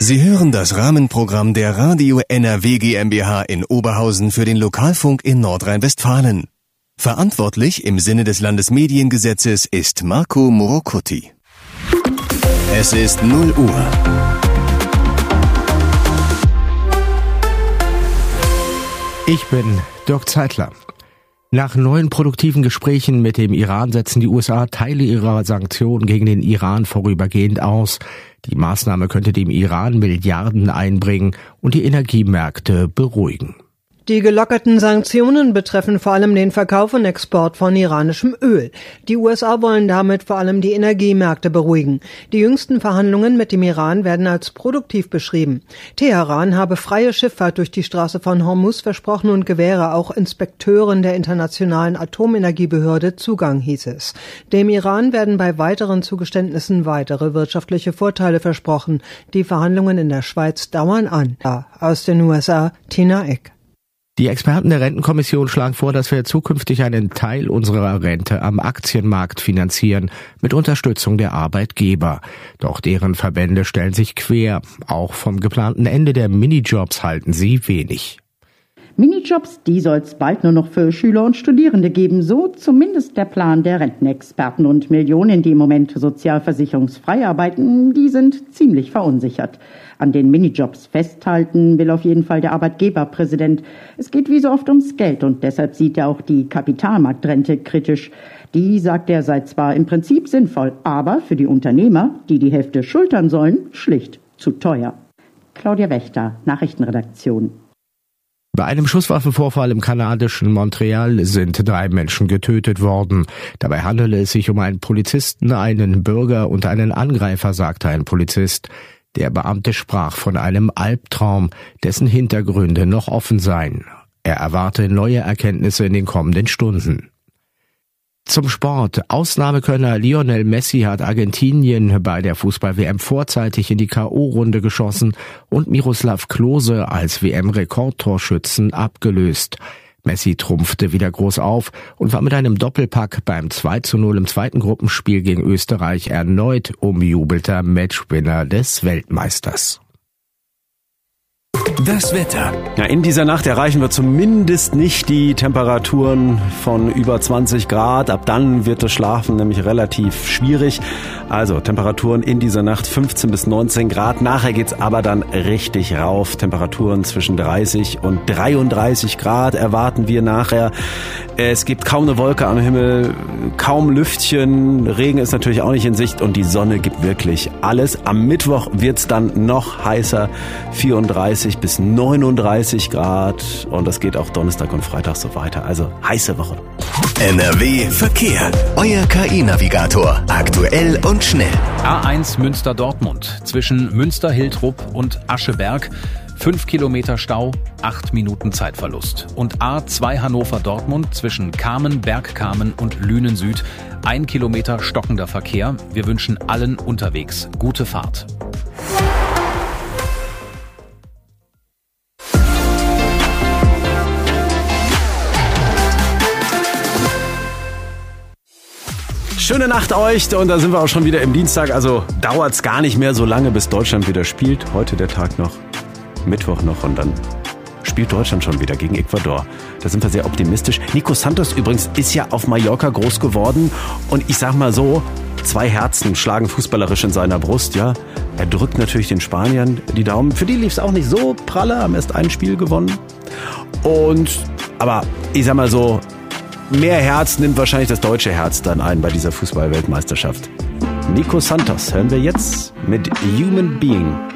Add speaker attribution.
Speaker 1: Sie hören das Rahmenprogramm der Radio NRW GmbH in Oberhausen für den Lokalfunk in Nordrhein-Westfalen. Verantwortlich im Sinne des Landesmediengesetzes ist Marco Morocuti. Es ist 0 Uhr.
Speaker 2: Ich bin Dirk Zeitler. Nach neuen produktiven Gesprächen mit dem Iran setzen die USA Teile ihrer Sanktionen gegen den Iran vorübergehend aus. Die Maßnahme könnte dem Iran Milliarden einbringen und die Energiemärkte beruhigen.
Speaker 3: Die gelockerten Sanktionen betreffen vor allem den Verkauf und Export von iranischem Öl. Die USA wollen damit vor allem die Energiemärkte beruhigen. Die jüngsten Verhandlungen mit dem Iran werden als produktiv beschrieben. Teheran habe freie Schifffahrt durch die Straße von Hormuz versprochen und gewähre auch Inspekteuren der Internationalen Atomenergiebehörde Zugang, hieß es. Dem Iran werden bei weiteren Zugeständnissen weitere wirtschaftliche Vorteile versprochen. Die Verhandlungen in der Schweiz dauern an. Aus den USA, Tina Eck.
Speaker 2: Die Experten der Rentenkommission schlagen vor, dass wir zukünftig einen Teil unserer Rente am Aktienmarkt finanzieren, mit Unterstützung der Arbeitgeber. Doch deren Verbände stellen sich quer. Auch vom geplanten Ende der Minijobs halten sie wenig.
Speaker 4: Minijobs, die soll es bald nur noch für Schüler und Studierende geben, so zumindest der Plan der Rentenexperten. Und Millionen, die im Moment sozialversicherungsfrei arbeiten, die sind ziemlich verunsichert. An den Minijobs festhalten will auf jeden Fall der Arbeitgeberpräsident. Es geht wie so oft ums Geld und deshalb sieht er auch die Kapitalmarktrente kritisch. Die, sagt er, sei zwar im Prinzip sinnvoll, aber für die Unternehmer, die die Hälfte schultern sollen, schlicht zu teuer. Claudia Wächter, Nachrichtenredaktion.
Speaker 2: Bei einem Schusswaffenvorfall im kanadischen Montreal sind 3 Menschen getötet worden. Dabei handele es sich um einen Polizisten, einen Bürger und einen Angreifer, sagte ein Polizist. Der Beamte sprach von einem Albtraum, dessen Hintergründe noch offen seien. Er erwarte neue Erkenntnisse in den kommenden Stunden. Zum Sport. Ausnahmekönner Lionel Messi hat Argentinien bei der Fußball-WM vorzeitig in die K.O.-Runde geschossen und Miroslav Klose als WM-Rekordtorschützen abgelöst. Messi trumpfte wieder groß auf und war mit einem Doppelpack beim 2:0 im zweiten Gruppenspiel gegen Österreich erneut umjubelter Matchwinner des Weltmeisters.
Speaker 1: Das Wetter.
Speaker 5: Ja, in dieser Nacht erreichen wir zumindest nicht die Temperaturen von über 20 Grad. Ab dann wird das Schlafen nämlich relativ schwierig. Also Temperaturen in dieser Nacht 15 bis 19 Grad. Nachher geht's aber dann richtig rauf. Temperaturen zwischen 30 und 33 Grad erwarten wir nachher. Es gibt kaum eine Wolke am Himmel, kaum Lüftchen. Regen ist natürlich auch nicht in Sicht und die Sonne gibt wirklich alles. Am Mittwoch wird's dann noch heißer, 34 bis 39 Grad und das geht auch Donnerstag und Freitag so weiter. Also heiße Woche.
Speaker 1: NRW Verkehr. Euer KI-Navigator. Aktuell und schnell.
Speaker 6: A1 Münster-Dortmund zwischen Münster-Hiltrup und Ascheberg. 5 Kilometer Stau, 8 Minuten Zeitverlust. Und A2 Hannover-Dortmund zwischen Kamen, Bergkamen und Lünen Süd. 1 Kilometer stockender Verkehr. Wir wünschen allen unterwegs gute Fahrt.
Speaker 5: Schöne Nacht euch und da sind wir auch schon wieder im Dienstag, also dauert's gar nicht mehr so lange, bis Deutschland wieder spielt. Heute der Tag noch, Mittwoch noch und dann spielt Deutschland schon wieder gegen Ecuador. Da sind wir sehr optimistisch. Nico Santos übrigens ist ja auf Mallorca groß geworden und ich sag mal so, 2 Herzen schlagen fußballerisch in seiner Brust, ja. Er drückt natürlich den Spaniern die Daumen. Für die lief's auch nicht so pralle, haben erst ein Spiel gewonnen. Aber ich sag mal so, mehr Herz nimmt wahrscheinlich das deutsche Herz dann ein bei dieser Fußball-Weltmeisterschaft. Nico Santos hören wir jetzt mit Human Being.